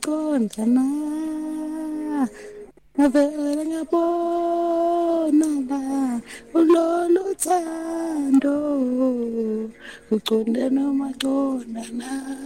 maqondana ngavele ngabona la ulolu thando uconde nomaqondana.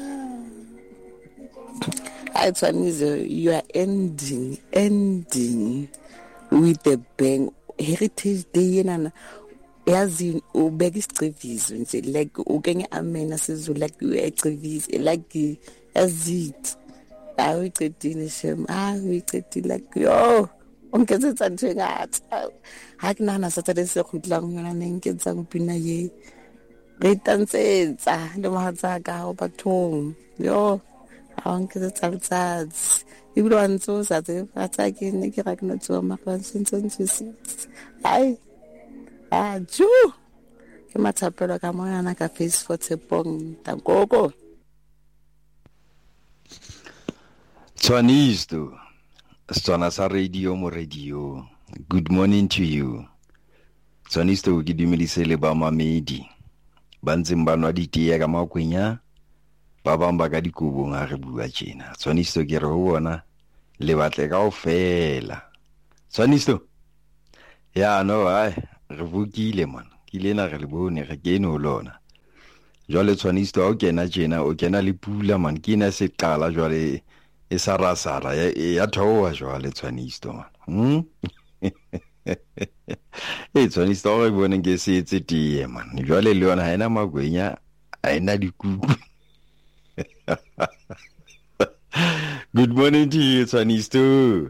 I Tshwanise, you are ending with a bang. Heritage Day yena yazi ubeka isiceviso nje like ukenge amena sizulu like uyaceviso like yazit awucedile shem awucedile like yo ongeze tsanthe ngathi ha ke nana Saturday se khutlang yona neng ke tsa mpina ye re tantsetsa le mohatsa ka ho bathong yo ongeze tsaltsats ibile wa ntso sa tse fatsa ke ne ke ra ke no tswa maka sentse ai ju ke mathapelo ka mona ka face for Tshepong takoko Tshwanisto Setswana sa radio mo radio. Good morning to you. Tshwanisto ke dumedise le ba mamedi ba ntseng ba nwa ditee ka makwenya ba bamba ka dikobong a re bua tjena. Tshwanisto ke re ho bona le batle ka ofela. Tshwanisto ya no ai re bukile man ke lena re le bone re kene ho lona jwale. Tshwanisto o kena tjena o kena le pula man ke na se qala jwale e sarasara ya thowa jwale Tshwanisto man Tshwanisto re bone ke se etse tie man jwale le yona ha ena magwenya ha ena dikuku. Good morning to you Tshwanisto.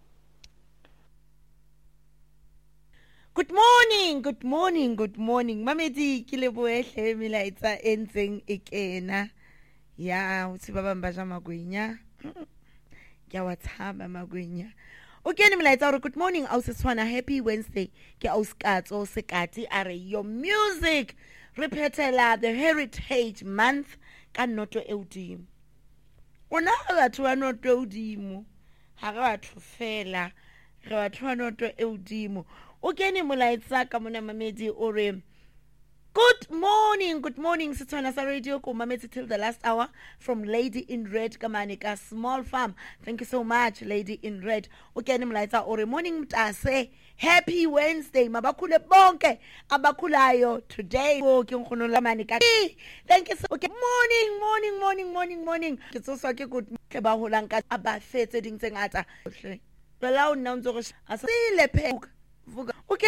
Good morning. Mamedi ke leboehle melaetsa entseng e kena. Ya o tsi ba bamba ja magwenya. Ke a wa tshaba magwenya. O kene melaetsa re good morning Ausetswana, happy Wednesday. Ke Auskatso Sekati are your music. Repetela the Heritage Month ka noto e udimo. Ona batho ba noto e udimo. Ha ga batho fela. Re batho ba noto e udimo. O kene molaetsa ka mona mamedi ore good morning Setswana sa radio ko mamedi till the last hour from Lady in Red Kamanika Small Farm. Thank you so much Lady in Red. O kene molaetsa ore morning mtase, happy Wednesday mabakule bonke abakhulayo today o ke nkgono la manika. Thank you so okay. Morning ke tsoswa ke good ke ba holang ka abafetse ding tse ngata. Bela o nna ntse go a se le phe. Okay.